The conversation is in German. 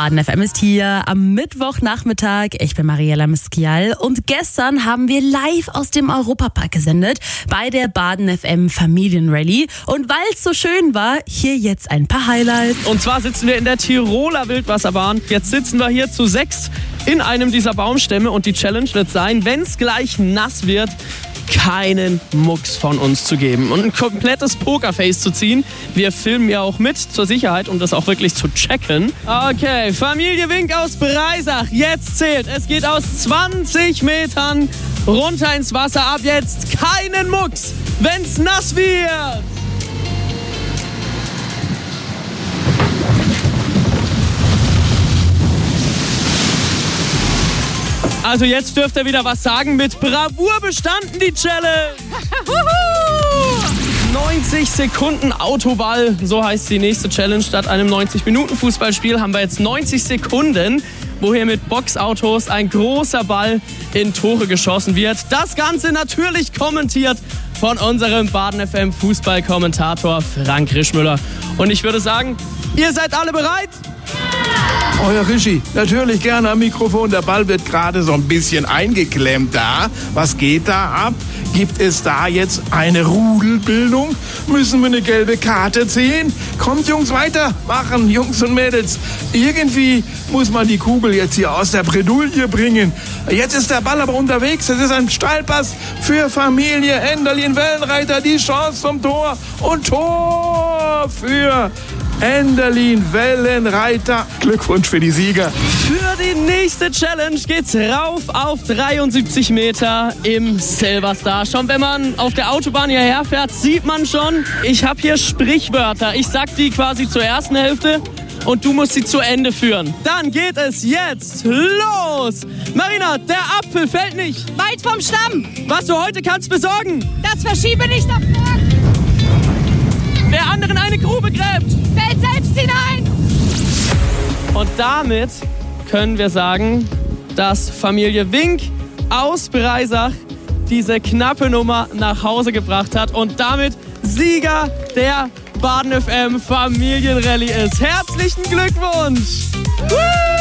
Baden FM ist hier am Mittwochnachmittag. Ich bin Mariella Miskial und gestern haben wir live aus dem Europapark gesendet bei der Baden FM Familienrallye. Und weil es so schön war, hier jetzt ein paar Highlights. Und zwar sitzen wir in der Tiroler Wildwasserbahn. Jetzt sitzen wir hier zu 6 in einem dieser Baumstämme und die Challenge wird sein, wenn es gleich nass wird, keinen Mucks von uns zu geben und ein komplettes Pokerface zu ziehen. Wir filmen ja auch mit zur Sicherheit, um das auch wirklich zu checken. Okay, Familie Wink aus Breisach, jetzt zählt. Es geht aus 20 Metern runter ins Wasser. Ab jetzt keinen Mucks, wenn's nass wird. Also jetzt dürft ihr wieder was sagen. Mit Bravour bestanden die Challenge. 90 Sekunden Autoball, so heißt die nächste Challenge. Statt einem 90-Minuten-Fußballspiel haben wir jetzt 90 Sekunden, wo hier mit Boxautos ein großer Ball in Tore geschossen wird. Das Ganze natürlich kommentiert von unserem Baden FM Fußballkommentator Frank Rischmüller. Und ich würde sagen, ihr seid alle bereit? Euer Rischi, natürlich gerne am Mikrofon. Der Ball wird gerade so ein bisschen eingeklemmt da. Was geht da ab? Gibt es da jetzt eine Rudelbildung? Müssen wir eine gelbe Karte ziehen? Kommt Jungs, weitermachen, Jungs und Mädels. Irgendwie muss man die Kugel jetzt hier aus der Bredouille bringen. Jetzt ist der Ball aber unterwegs. Es ist ein Steilpass für Familie Enderlin-Wellenreiter. Die Chance zum Tor und Tor für Enderlin-Wellenreiter. Glückwunsch für die Sieger. Für die nächste Challenge geht's rauf auf 73 Meter im Silverstar. Schon wenn man auf der Autobahn hierher fährt, sieht man schon, ich habe hier Sprichwörter. Ich sag die quasi zur ersten Hälfte und du musst sie zu Ende führen. Dann geht es jetzt los. Marina, der Apfel fällt nicht weit vom Stamm. Was du heute kannst besorgen. Das Verschiebe nicht auf morgen. Wer anderen eine Grube gräbt, fällt selbst hinein. Und damit können wir sagen, dass Familie Wink aus Breisach diese knappe Nummer nach Hause gebracht hat und damit Sieger der Baden FM Familienrallye ist. Herzlichen Glückwunsch!